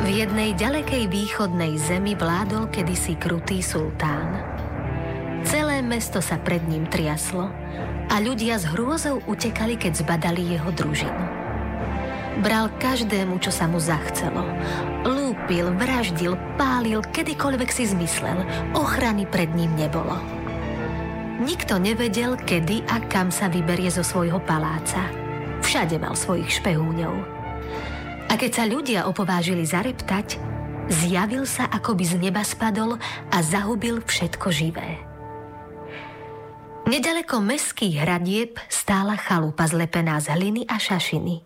V jednej ďalekej východnej zemi vládol kedysi krutý sultán. Celé mesto sa pred ním triaslo a ľudia s hrôzou utekali, keď zbadali jeho družinu. Bral každému, čo sa mu zachcelo. Lúpil, vraždil, pálil, kedykoľvek si zmyslel. Ochrany pred ním nebolo. Nikto nevedel, kedy a kam sa vyberie zo svojho paláca. Všade mal svojich špehúňov. A keď sa ľudia opovážili zareptať, zjavil sa, ako by z neba spadol a zahubil všetko živé. Nedaleko mestských hradieb stála chalupa zlepená z hliny a šašiny.